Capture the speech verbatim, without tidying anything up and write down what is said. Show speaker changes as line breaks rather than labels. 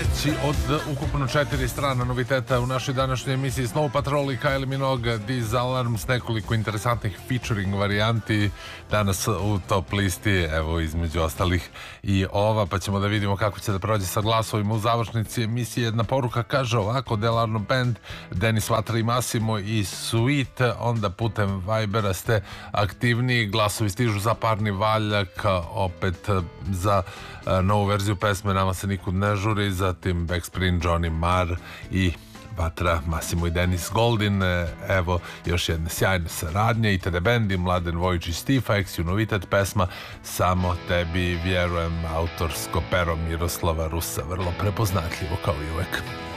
treći od ukupno četiri strana noviteta u našoj današnjoj emisiji Snow Patrol i Kylie Minogue Disalarm s nekoliko interesantnih featuring varijanti danas u top listi, evo između ostalih i ova, pa ćemo da vidimo kako će da prođe sa glasovima u završnici emisije. Jedna poruka kaže ovako: Delarno Band, Denis Vatra i Massimo i Sweet, onda putem Vibera ste aktivniji, glasovi stižu za Parni Valjak, opet za novu verziju pesme Nama se nikud ne žuri, zatim Backspring, Johnny Marr i Vatra, Massimo i Denis Goldin. Evo još jedne sjajne saradnje, I T D Band i Mladen Vojić i Stifa, Eksiju novitet pesma Samo tebi vjerujem, autorsko pero Miroslava Rusa, vrlo prepoznatljivo kao i uvek.